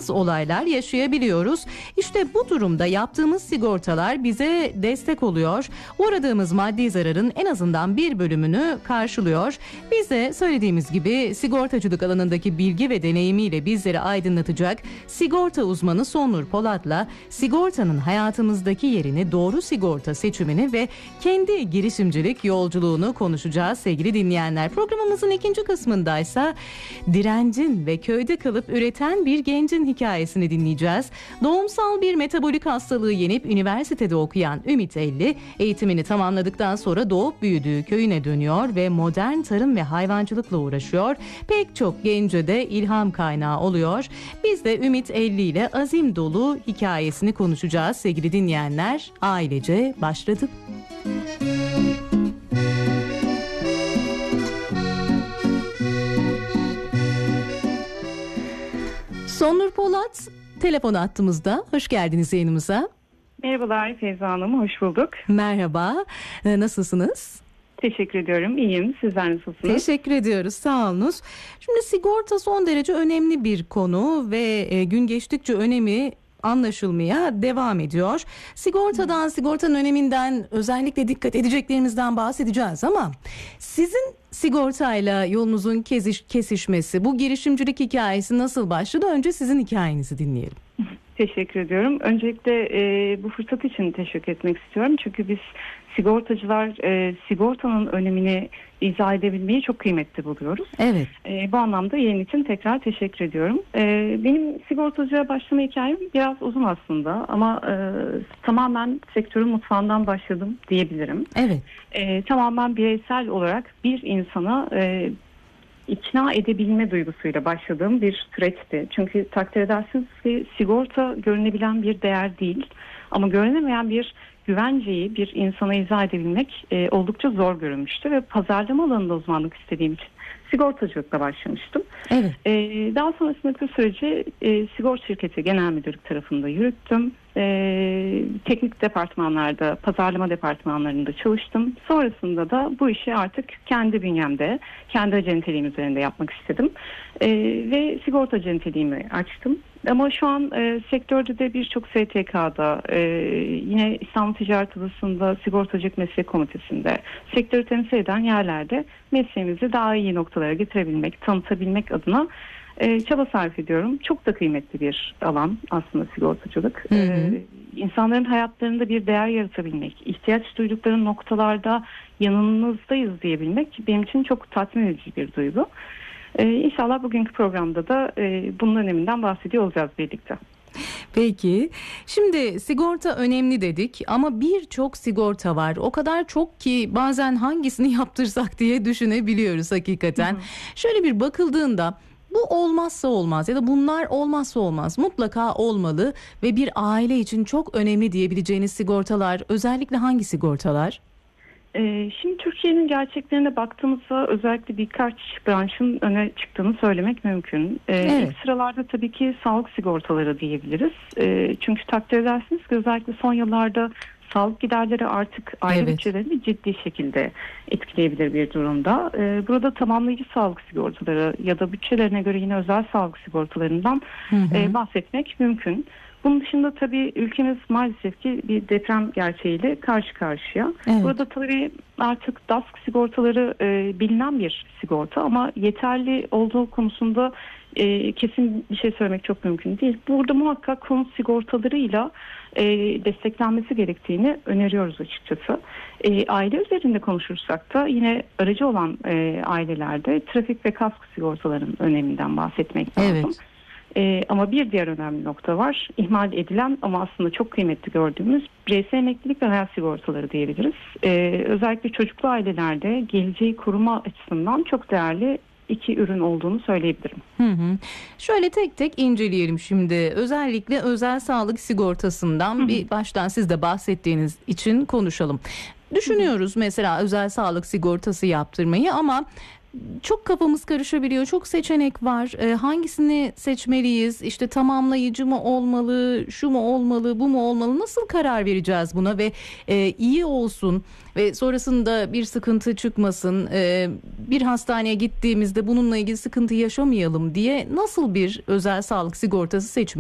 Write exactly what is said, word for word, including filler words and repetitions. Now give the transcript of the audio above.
olumsuz olaylar yaşayabiliyoruz. İşte bu durumda yaptığımız sigortalar bize destek oluyor. Uğradığımız maddi zararın en azından bir bölümünü karşılıyor. Biz de söylediğimiz gibi sigortacılık alanındaki bilgi ve deneyimiyle bizleri aydınlatacak sigorta uzmanı Sonur Polat'la sigortanın hayatımızdaki yerini, doğru sigorta seçimini ve kendi girişimcilik yolculuğunu konuşacağız sevgili dinleyenler. Programımızın ikinci kısmındaysa direncin ve köyde kalıp üreten bir gencin hikayesini dinleyeceğiz. Doğumsal bir metabolik hastalığı yenip üniversitede okuyan Ümit Elli, eğitimini tamamladıktan sonra doğup büyüdüğü köyüne dönüyor ve modern tarım ve hayvancılıkla uğraşıyor. Pek çok gence de ilham kaynağı oluyor. Biz de Ümit Elli ile azim dolu hikayesini konuşacağız sevgili dinleyenler. Ailece başladık. Sonur Polat telefon attığımızda. Hoş geldiniz yayınımıza. Merhabalar Feyza Hanım, hoş bulduk. Merhaba, nasılsınız? Teşekkür ediyorum, iyiyim. Sizler nasılsınız? Teşekkür ediyoruz, sağ olunuz. Şimdi sigorta son derece önemli bir konu ve gün geçtikçe önemi anlaşılmaya devam ediyor. Sigortadan, sigortanın öneminden, özellikle dikkat edeceklerimizden bahsedeceğiz ama sizin sigortayla yolunuzun kesiş, kesişmesi, bu girişimcilik hikayesi nasıl başladı? Önce sizin hikayenizi dinleyelim. Teşekkür ediyorum. Öncelikle e, bu fırsat için teşekkür etmek istiyorum. Çünkü biz sigortacılar e, sigortanın önemini izah edebilmeyi çok kıymetli buluyoruz. Evet. E, bu anlamda yayın için tekrar teşekkür ediyorum. E, benim sigortacıya başlama hikayem biraz uzun aslında ama e, tamamen sektörün mutfağından başladım diyebilirim. Evet. E, tamamen bireysel olarak bir insana e, ikna edebilme duygusuyla başladığım bir süreçti. Çünkü takdir edersiniz ki sigorta görünebilen bir değer değil. Ama görünemeyen bir güvenceyi bir insana izah edebilmek e, oldukça zor görünmüştü. Ve pazarlama alanında uzmanlık istediğim için sigortacılıkla başlamıştım. Evet. E, daha sonrasındaki süreci e, sigorta şirketi genel müdürlük tarafında yürüttüm. E, teknik departmanlarda, pazarlama departmanlarında çalıştım. Sonrasında da bu işi artık kendi bünyemde, kendi acenteliğim üzerinde yapmak istedim. E, ve sigorta acenteliğimi açtım. Ama şu an e, sektörde de birçok S T K'da, e, yine İstanbul Ticaret Odası'nda, Sigortacılık Meslek Komitesi'nde, sektörü temsil eden yerlerde mesleğimizi daha iyi noktalara getirebilmek, tanıtabilmek adına e, çaba sarf ediyorum. Çok da kıymetli bir alan aslında sigortacılık. Hı hı. E, insanların hayatlarında bir değer yaratabilmek, ihtiyaç duydukları noktalarda yanınızdayız diyebilmek benim için çok tatmin edici bir duygu. Ee, İnşallah bugünkü programda da e, bunun öneminden bahsediyor olacağız birlikte. Peki, şimdi sigorta önemli dedik ama birçok sigorta var. O kadar çok ki bazen hangisini yaptırsak diye düşünebiliyoruz hakikaten. Hı hı. Şöyle bir bakıldığında bu olmazsa olmaz ya da bunlar olmazsa olmaz, mutlaka olmalı ve bir aile için çok önemli diyebileceğiniz sigortalar özellikle hangi sigortalar? Şimdi Türkiye'nin gerçeklerine baktığımızda özellikle birkaç branşın öne çıktığını söylemek mümkün. Evet. İlk sıralarda tabii ki sağlık sigortaları diyebiliriz. Çünkü takdir edersiniz ki özellikle son yıllarda sağlık giderleri artık aile evet. bütçelerini ciddi şekilde etkileyebilir bir durumda. Burada tamamlayıcı sağlık sigortaları ya da bütçelerine göre yine özel sağlık sigortalarından hı hı. bahsetmek mümkün. Bunun dışında tabii ülkemiz maalesef ki bir deprem gerçeğiyle karşı karşıya. Evet. Burada tabii artık D A S K sigortaları e, bilinen bir sigorta ama yeterli olduğu konusunda e, kesin bir şey söylemek çok mümkün değil. Burada muhakkak konut sigortalarıyla e, desteklenmesi gerektiğini öneriyoruz açıkçası. E, aile üzerinde konuşursak da yine aracı olan e, ailelerde trafik ve kasko sigortalarının öneminden bahsetmek lazım. Evet. Ee, ama bir diğer önemli nokta var. İhmal edilen ama aslında çok kıymetli gördüğümüz bireysel emeklilik ve hayat sigortaları diyebiliriz. Ee, özellikle çocuklu ailelerde geleceği koruma açısından çok değerli iki ürün olduğunu söyleyebilirim. Hı hı. Şöyle tek tek inceleyelim şimdi. Özellikle özel sağlık sigortasından hı hı. bir baştan siz de bahsettiğiniz için konuşalım. Düşünüyoruz mesela özel sağlık sigortası yaptırmayı ama çok kafamız karışabiliyor. Çok seçenek var. E, hangisini seçmeliyiz? İşte tamamlayıcı mı olmalı? Şu mu olmalı? Bu mu olmalı? Nasıl karar vereceğiz buna ve e, iyi olsun ve sonrasında bir sıkıntı çıkmasın. E, bir hastaneye gittiğimizde bununla ilgili sıkıntı yaşamayalım diye nasıl bir özel sağlık sigortası seçmeliyiz?